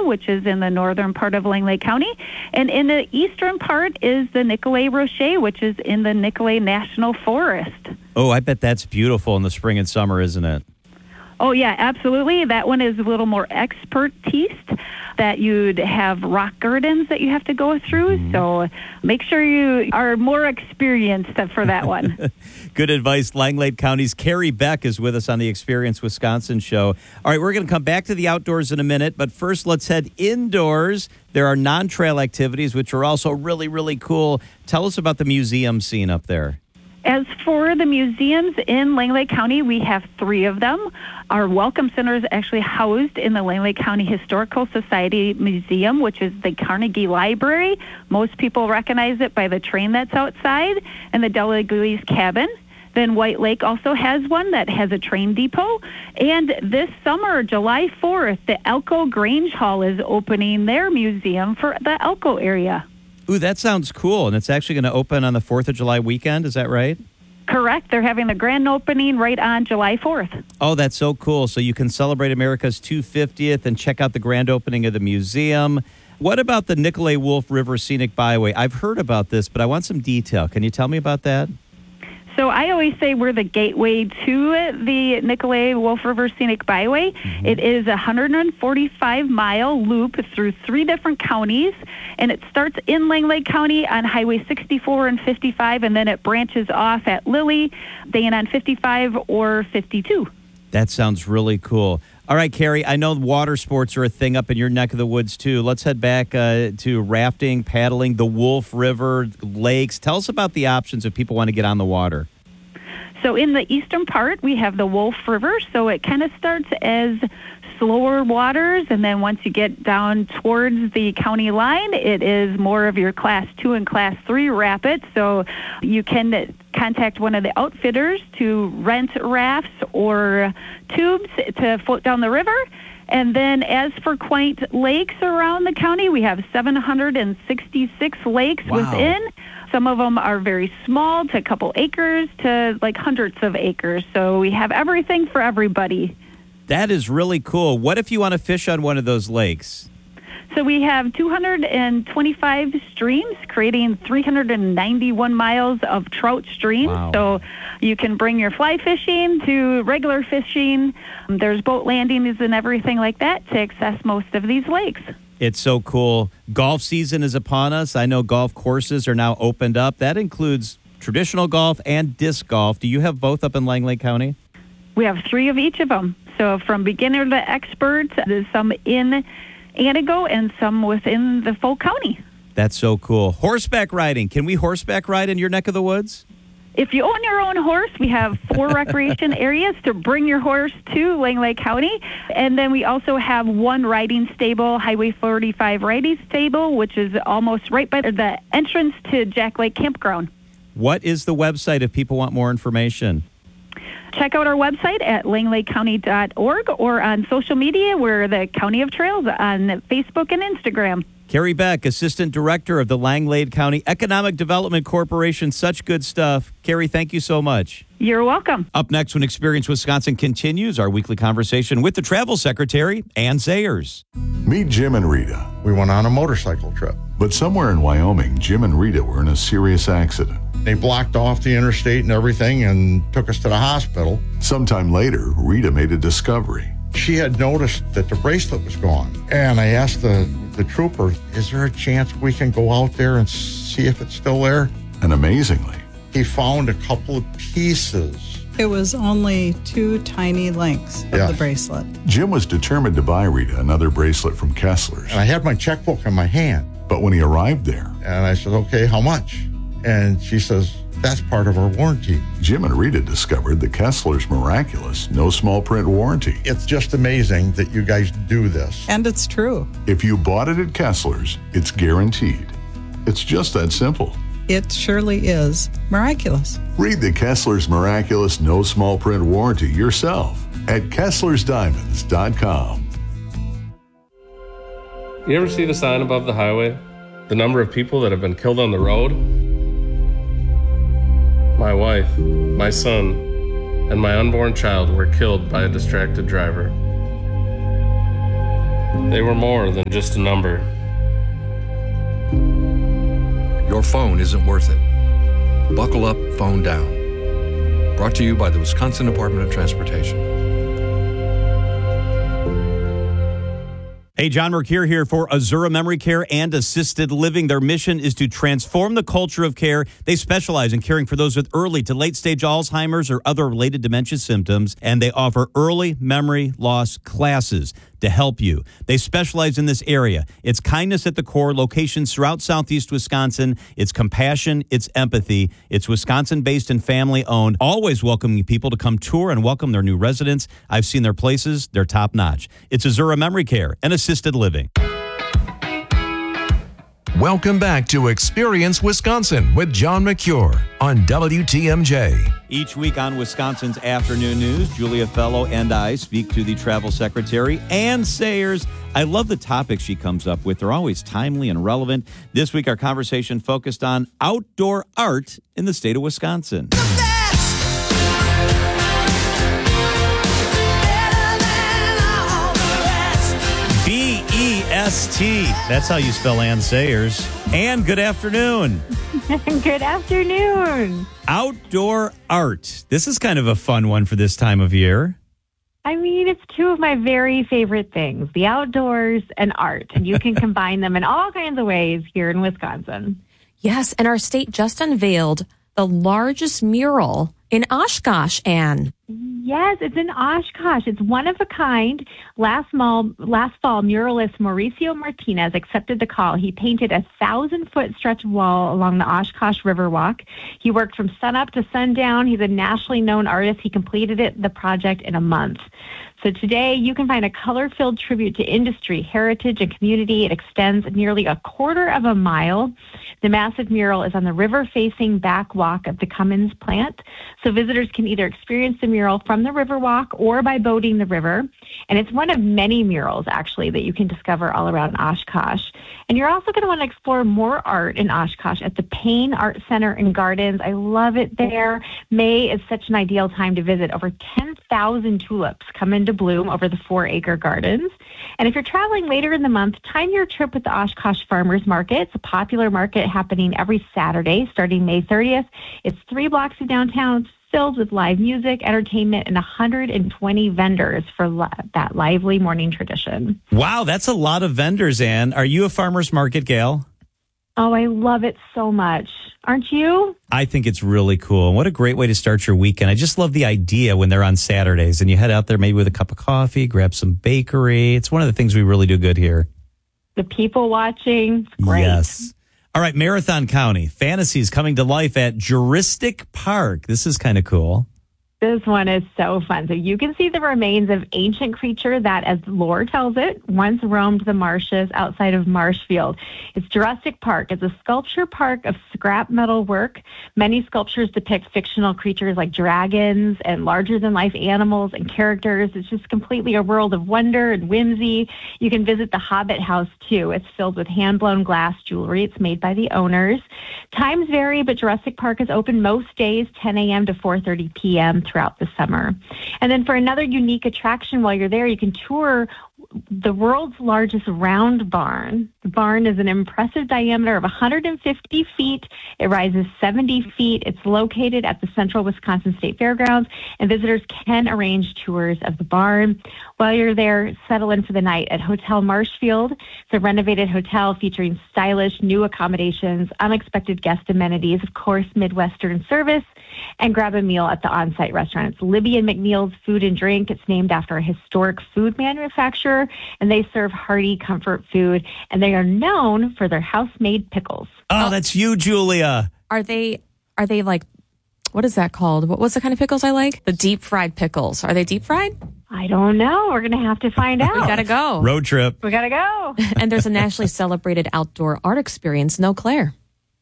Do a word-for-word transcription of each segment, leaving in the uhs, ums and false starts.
which is in the northern part of Langley County. And in the eastern part is the Nicolet Rocher, which is in the Nicolet National Forest. Oh, I bet that's beautiful in the spring and summer, isn't it? Oh, yeah, absolutely. That one is a little more expertise, that you'd have rock gardens that you have to go through. Mm-hmm. So make sure you are more experienced for that one. Good advice. Langlade County's Carrie Beck is with us on the Experience Wisconsin show. All right, we're going to come back to the outdoors in a minute, but first let's head indoors. There are non-trail activities, which are also really, really cool. Tell us about the museum scene up there. As for the museums in Langley County, we have three of them. Our Welcome Center is actually housed in the Langley County Historical Society Museum, which is the Carnegie Library. Most people recognize it by the train that's outside, and the Delaguise Cabin. Then White Lake also has one that has a train depot. And this summer, July fourth, the Elko Grange Hall is opening their museum for the Elko area. Ooh, that sounds cool. And it's actually going to open on the fourth of July weekend. Is that right? Correct. They're having the grand opening right on July fourth. Oh, that's so cool. So you can celebrate America's two hundred fiftieth and check out the grand opening of the museum. What about the Nicolet Wolf River Scenic Byway? I've heard about this, but I want some detail. Can you tell me about that? So I always say we're the gateway to the Nicolet Wolf River Scenic Byway. Mm-hmm. It is a one hundred forty-five mile loop through three different counties, and it starts in Langley County on Highway sixty-four and fifty-five, and then it branches off at Lilly, then on fifty-five or fifty-two. That sounds really cool. All right, Carrie, I know water sports are a thing up in your neck of the woods, too. Let's head back uh, to rafting, paddling, the Wolf River, lakes. Tell us about the options if people want to get on the water. So in the eastern part, we have the Wolf River. So it kind of starts as slower waters, and then once you get down towards the county line, it is more of your class two and class three rapids. So you can contact one of the outfitters to rent rafts or tubes to float down the river. And then as for quaint lakes around the county, we have seven hundred sixty-six lakes wow. within. Some of them are very small, to a couple acres, to like hundreds of acres. So we have everything for everybody. That is really cool. What if you want to fish on one of those lakes? So we have two hundred twenty-five streams, creating three hundred ninety-one miles of trout streams. Wow. So you can bring your fly fishing to regular fishing. There's boat landings and everything like that to access most of these lakes. It's so cool. Golf season is upon us. I know golf courses are now opened up. That includes traditional golf and disc golf. Do you have both up in Langley County? We have three of each of them. So from beginner to expert, there's some in Antigo and some within the full county. That's so cool. Horseback riding. Can we horseback ride in your neck of the woods? If you own your own horse, we have four recreation areas to bring your horse to Langley County. And then we also have one riding stable, Highway forty-five riding stable, which is almost right by the entrance to Jack Lake Campground. What is the website if people want more information? Check out our website at langley county dot org or on social media. We're the County of Trails on Facebook and Instagram. Carrie Beck, Assistant Director of the Langlade County Economic Development Corporation. Such good stuff. Carrie, thank you so much. You're welcome. Up next, when Experience Wisconsin continues, our weekly conversation with the Travel Secretary, Ann Sayers. Meet Jim and Rita. We went on a motorcycle trip. But somewhere in Wyoming, Jim and Rita were in a serious accident. They blocked off the interstate and everything and took us to the hospital. Sometime later, Rita made a discovery. She had noticed that the bracelet was gone. And I asked the, the trooper, is there a chance we can go out there and see if it's still there? And amazingly, he found a couple of pieces. It was only two tiny links of yeah. the bracelet. Jim was determined to buy Rita another bracelet from Kessler's. And I had my checkbook in my hand. But when he arrived there, and I said, okay, how much? And she says, that's part of our warranty. Jim and Rita discovered the Kessler's miraculous no small print warranty. It's just amazing that you guys do this. And it's true. If you bought it at Kessler's, it's guaranteed. It's just that simple. It surely is miraculous. Read the Kessler's miraculous no small print warranty yourself at Kesslers Diamonds dot com. You ever see the sign above the highway? The number of people that have been killed on the road? My wife, my son, and my unborn child were killed by a distracted driver. They were more than just a number. Your phone isn't worth it. Buckle up, phone down. Brought to you by the Wisconsin Department of Transportation. Hey, John Mercure here for Azura Memory Care and Assisted Living. Their mission is to transform the culture of care. They specialize in caring for those with early to late stage Alzheimer's or other related dementia symptoms, and they offer early memory loss classes to help you. They specialize in this area. It's kindness at the core, locations throughout southeast Wisconsin. It's compassion, it's empathy. It's Wisconsin-based and family-owned, always welcoming people to come tour and welcome their new residents. I've seen their places. They're top-notch. It's Azura Memory Care and Assisted Living. Welcome back to Experience Wisconsin with John Mercure on W T M J. Each week on Wisconsin's Afternoon News, Julia Fellow and I speak to the travel secretary, Ann Sayers. I love the topics she comes up with. They're always timely and relevant. This week, our conversation focused on outdoor art in the state of Wisconsin. B E S T. That's how you spell Ann Sayers. Ann, good afternoon. Good afternoon. Outdoor art. This is kind of a fun one for this time of year. I mean, it's two of my very favorite things, the outdoors and art. And you can combine them in all kinds of ways here in Wisconsin. Yes, and our state just unveiled the largest mural in Oshkosh, Ann. Yes, it's in Oshkosh. It's one of a kind. Last fall, last fall, muralist Mauricio Martinez accepted the call. He painted a thousand-foot stretch of wall along the Oshkosh Riverwalk. He worked from sunup to sundown. He's a nationally known artist. He completed it, the project in a month. So today, you can find a color-filled tribute to industry, heritage, and community. It extends nearly a quarter of a mile. The massive mural is on the river-facing back walk of the Cummins plant. So visitors can either experience the mural from the Riverwalk or by boating the river. And it's one of many murals, actually, that you can discover all around Oshkosh. And you're also going to want to explore more art in Oshkosh at the Payne Art Center and Gardens. I love it there. May is such an ideal time to visit. Over ten thousand tulips come into bloom over the four-acre gardens. And if you're traveling later in the month, time your trip with the Oshkosh Farmers Market. It's a popular market happening every Saturday starting May thirtieth. It's three blocks of downtown, filled with live music, entertainment, and one hundred twenty vendors for li- that lively morning tradition. Wow, that's a lot of vendors, Ann. Are you a farmer's market gal? Oh, I love it so much. Aren't you? I think it's really cool. And what a great way to start your weekend. I just love the idea when they're on Saturdays and you head out there maybe with a cup of coffee, grab some bakery. It's one of the things we really do good here. The people watching. It's great. Yes. All right, Marathon County. Fantasies coming to life at Juristic Park. This is kind of cool. This one is so fun. So you can see the remains of ancient creature that, as lore tells it, once roamed the marshes outside of Marshfield. It's Jurassic Park. It's a sculpture park of scrap metal work. Many sculptures depict fictional creatures like dragons and larger-than-life animals and characters. It's just completely a world of wonder and whimsy. You can visit the Hobbit House, too. It's filled with hand-blown glass jewelry. It's made by the owners. Times vary, but Jurassic Park is open most days, ten a.m. to four thirty p.m. throughout the summer. And then for another unique attraction while you're there, you can tour the world's largest round barn. The barn is an impressive diameter of one hundred fifty feet. It rises seventy feet. It's located at the Central Wisconsin State Fairgrounds, and visitors can arrange tours of the barn. While you're there, settle in for the night at Hotel Marshfield. It's a renovated hotel featuring stylish new accommodations, unexpected guest amenities, of course, Midwestern service, and grab a meal at the on-site restaurant. It's Libby and McNeil's Food and Drink. It's named after a historic food manufacturer, and they serve hearty comfort food, and they are known for their house-made pickles. Oh, that's you, Julia. Are they, are they like, what is that called? What, what's the kind of pickles I like? The deep fried pickles. Are they deep fried? I don't know. We're going to have to find out. We got to go. Road trip. We got to go. And there's a nationally celebrated outdoor art experience in Eau Claire.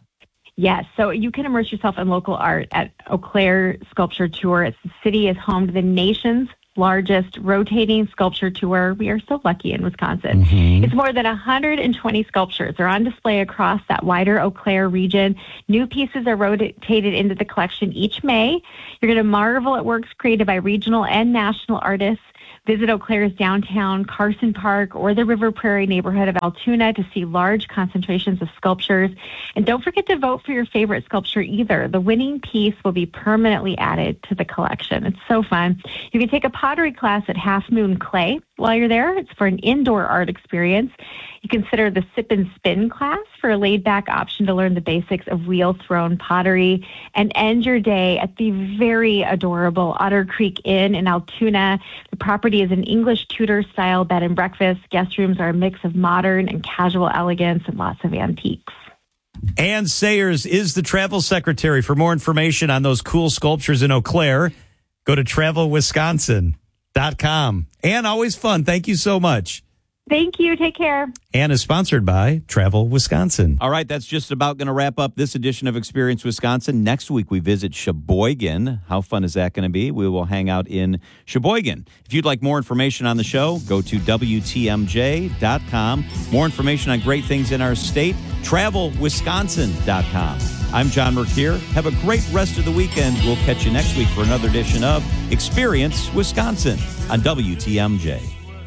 Yes, so you can immerse yourself in local art at Eau Claire Sculpture Tour. It's, the city is home to the nation's largest rotating sculpture tour. We are so lucky in Wisconsin. Mm-hmm. It's more than one hundred twenty sculptures. They're on display across that wider Eau Claire region. New pieces are rotated into the collection each May. You're going to marvel at works created by regional and national artists. Visit Eau Claire's downtown Carson Park or the River Prairie neighborhood of Altoona to see large concentrations of sculptures. And don't forget to vote for your favorite sculpture either. The winning piece will be permanently added to the collection. It's so fun. You can take a pottery class at Half Moon Clay while you're there. It's for an indoor art experience. You consider the Sip and Spin class for a laid-back option to learn the basics of wheel-thrown pottery, and end your day at the very adorable Otter Creek Inn in Altoona. The property is an English Tudor-style bed and breakfast. Guest rooms are a mix of modern and casual elegance and lots of antiques. Ann Sayers is the travel secretary. For more information on those cool sculptures in Eau Claire, go to travel wisconsin dot com. Ann, always fun. Thank you so much. Thank you. Take care. And is sponsored by Travel Wisconsin. All right, that's just about going to wrap up this edition of Experience Wisconsin. Next week, we visit Sheboygan. How fun is that going to be? We will hang out in Sheboygan. If you'd like more information on the show, go to W T M J dot com. More information on great things in our state, travel wisconsin dot com. I'm John Mercure. Have a great rest of the weekend. We'll catch you next week for another edition of Experience Wisconsin on W T M J.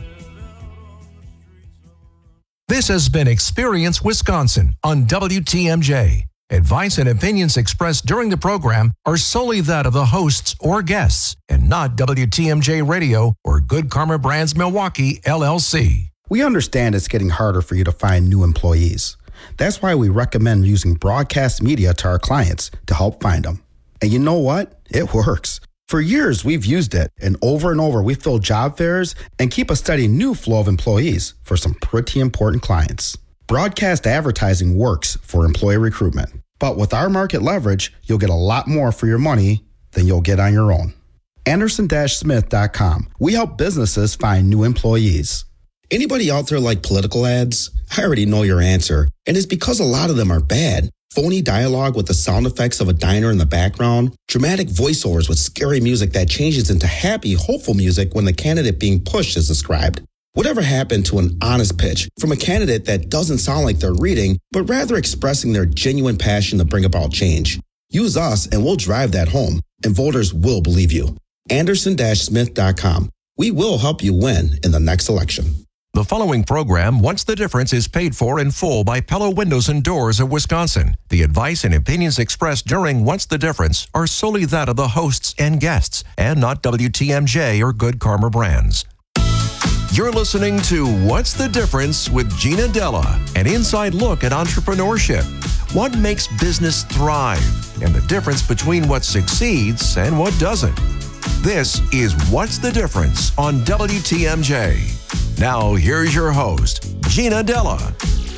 This has been Experience Wisconsin on W T M J. Advice and opinions expressed during the program are solely that of the hosts or guests and not W T M J Radio or Good Karma Brands Milwaukee, L L C. We understand it's getting harder for you to find new employees. That's why we recommend using broadcast media to our clients to help find them. And you know what? It works. For years, we've used it, and over and over, we fill job fairs and keep a steady new flow of employees for some pretty important clients. Broadcast advertising works for employee recruitment, but with our market leverage, you'll get a lot more for your money than you'll get on your own. Anderson Smith dot com. We help businesses find new employees. Anybody out there like political ads? I already know your answer, and it's because a lot of them are bad. Phony dialogue with the sound effects of a diner in the background, dramatic voiceovers with scary music that changes into happy, hopeful music when the candidate being pushed is described. Whatever happened to an honest pitch from a candidate that doesn't sound like they're reading, but rather expressing their genuine passion to bring about change? Use us and we'll drive that home, and voters will believe you. Anderson Smith dot com. We will help you win in the next election. The following program, What's the Difference, is paid for in full by Pella Windows and Doors of Wisconsin. The advice and opinions expressed during What's the Difference are solely that of the hosts and guests, and not W T M J or Good Karma Brands. You're listening to What's the Difference with Gina Della, an inside look at entrepreneurship. What makes business thrive, and the difference between what succeeds and what doesn't. This is What's the Difference on W T M J. Now, here's your host, Gina Della.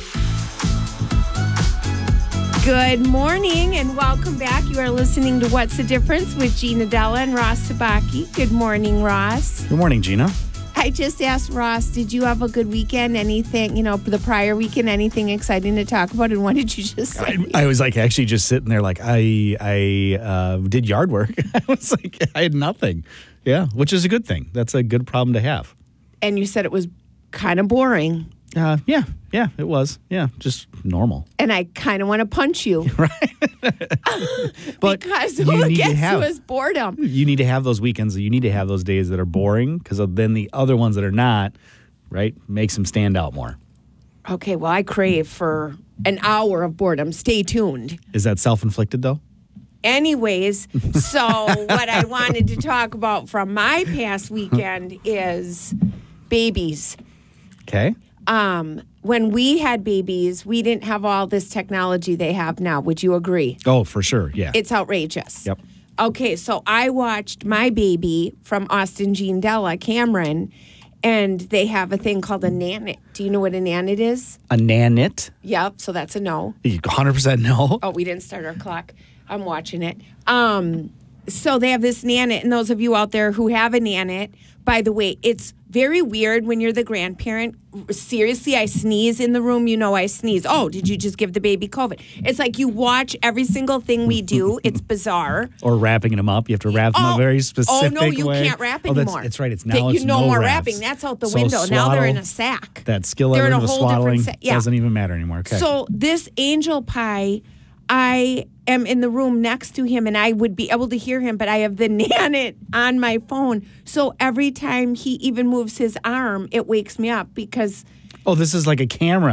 Good morning and welcome back. You are listening to What's the Difference with Gina Della and Ross Sabaki. Good morning, Ross. Good morning, Gina. I just asked Ross, did you have a good weekend? Anything, you know, the prior weekend, anything exciting to talk about? And what did you just say? I, I was like actually just sitting there like I I uh, did yard work. I was like, I had nothing. Yeah, which is a good thing. That's a good problem to have. And you said it was kind of boring. Uh, yeah, yeah, it was. Yeah, just normal. And I kind of want to punch you. Right. But because you who need to gets have- to is boredom. You need to have those weekends. You need to have those days that are boring because then the other ones that are not, right, makes them stand out more. Okay, well, I crave for an hour of boredom. Stay tuned. Is that self-inflicted, though? Anyways, so what I wanted to talk about from my past weekend is babies. Okay. Um, when we had babies, we didn't have all this technology they have now. Would you agree? Oh, for sure. Yeah. It's outrageous. Yep. Okay, so I watched my baby from Austin Jean Della, Cameron, and they have a thing called a nanit. Do you know what a nanit is? A nanit? Yep, so that's a no. one hundred percent no. Oh, we didn't start our clock. I'm watching it. Um, so they have this nanit, and those of you out there who have a nanit, by the way, it's very weird when you're the grandparent. Seriously, I sneeze in the room. You know I sneeze. Oh, did you just give the baby COVID? It's like you watch every single thing we do. It's bizarre. Or wrapping them up. You have to wrap them Oh, a very specific way. Oh, no, you can't wrap Oh, that's, anymore. that's right. It's That- now you it's no no more wraps. wrapping. That's out the So window. Now they're in a swaddle, sack. That skill They're in element a of whole different swaddling sa- yeah. doesn't even matter anymore. Okay. So this angel pie I am in the room next to him and I would be able to hear him, but I have the Nanit on my phone. So every time he even moves his arm, it wakes me up because Oh, this is like a camera.